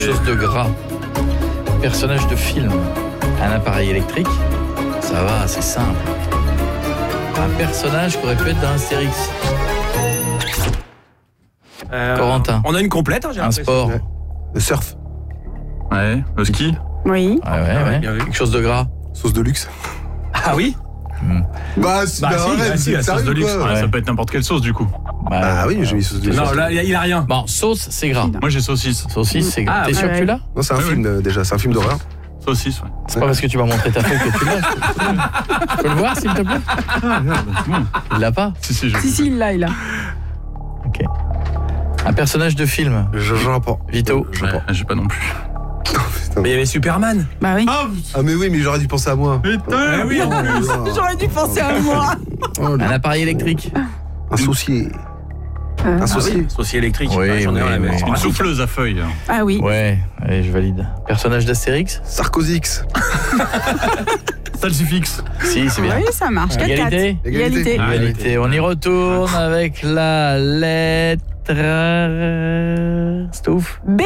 Chose de gras. Personnage de film. Un appareil électrique. Ça va, c'est simple. Un personnage qui aurait pu être dans Astérix. Corentin. On a une complète, j'ai Un l'impression. sport. Ouais. Le surf. Ouais, le ski. Oui. Ouais. bien vu. Quelque chose de gras. Sauce de luxe. Ah oui. Bah, si, Bah, si, arrête, bah, si, la sérieux, sauce de luxe. quoi. Ouais, Ouais. ça peut être n'importe quelle sauce du coup. Bah oui, j'ai mis sauce de luxe. Non, là, il a rien. Bon, sauce, c'est gras. Moi j'ai saucisse. Saucisse, c'est gras. Ah, T'es sûr que tu l'as? Non, c'est un Ouais, film déjà, c'est un film d'horreur. Saucisse, ouais. C'est pas parce que tu m'as montré ta feuille que tu l'as. Tu peux le voir, s'il te plaît? Il l'a pas? Si, je. Si, il l'a. Ok. Un personnage de film. J'en pas. Vito. Je Ouais, pas. j'ai pas non plus. Mais il y avait Superman. Bah oui. Ah, mais oui, mais j'aurais dû penser à moi. Putain. oui, en plus. J'aurais dû penser à moi. Oh, Un appareil électrique. un saucier. Un saucier. Saucier électrique. Oui, J'en ai oui, un, la même. oui. Une souffleuse à feuilles. Ah oui. Ouais, allez, je valide. Personnage d'Astérix. Sarkozix. Salsifix. Si, c'est bien. Oui, ça marche. 4-4. Égalité. Égalité. Ah, Égalité. On y retourne avec la lettre... Stouff. B.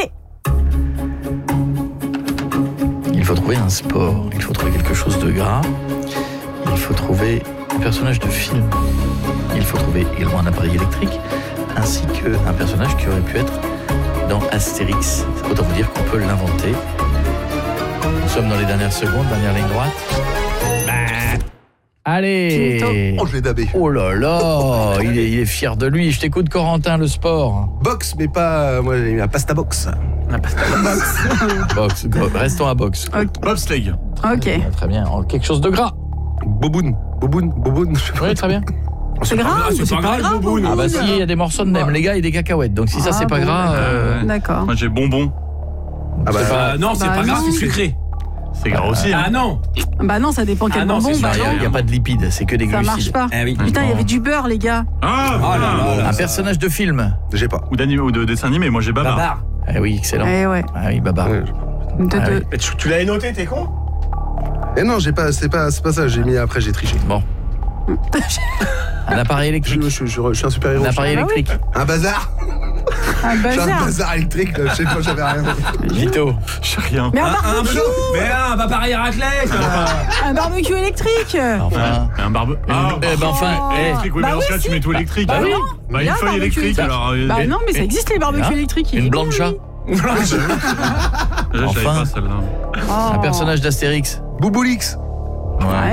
Il faut trouver un sport. Il faut trouver quelque chose de gras. Il faut trouver un personnage de film. Il faut trouver également un appareil électrique, ainsi qu'un personnage qui aurait pu être dans Astérix. Autant vous dire qu'on peut l'inventer. Nous sommes dans les dernières secondes, dernière ligne droite. Allez. Oh, je l'ai dabé. Oh là là, il est fier de lui. Je t'écoute, Corentin, le sport. Box, mais pas. Moi, j'ai mis un pasta box. Boxe, restons à boxe. Bobsleigh. Ok. Très bien. Oh, quelque chose de gras. Boboun. Boboun. Oui, très bien. C'est grave. c'est pas grave, Boboun. Ah bah si, il y a des morceaux de nem, les gars, et des cacahuètes. Donc si ça, c'est pas bon, gras... D'accord. Moi j'ai bonbon. Ah bah, c'est pas... Non, c'est Bah pas grave, non. c'est sucré. C'est gras aussi. Ah Hein. non. Bah non, ça dépend quel Ah non, bonbon. c'est Bah ça, Il non. n'y a pas de lipides, c'est que des Ça glucides. marche pas. Eh oui. Putain, il y avait du beurre, les gars. Ah, Oh là là là. Un personnage de film. j'ai pas. Ou d'anime ou de dessin animé. Moi j'ai Babar. Babar. Ah oui, excellent. Eh ouais. Ah oui, Babar. Ouais, De Ah deux. oui. Mais tu l'avais noté, t'es con? Eh non, j'ai pas, c'est pas ça, j'ai mis après, j'ai triché. Bon. Un appareil électrique. Je suis un super héros. Un appareil Ah bah oui. électrique. Un bazar. Un J'ai un bazar. bazar électrique, là, je sais pas, j'avais rien. Vito. J'ai rien. Mais un barbecue. Mais un va pareil à raclette. Un barbecue électrique. Enfin... Un barbe. Ah, Eh ben enfin, eh, électrique, oui, Bah mais dans ce oui, cas, tu si. mets tout électrique. Bah oui. non. Bah Il y une a un feuille barbecue électrique alors. Bah non, mais ça existe les barbecues Hein électriques. Une blancha. Je savais Enfin. pas celle-là. Oh. Un personnage d'Astérix. Bouboulix. Ouais.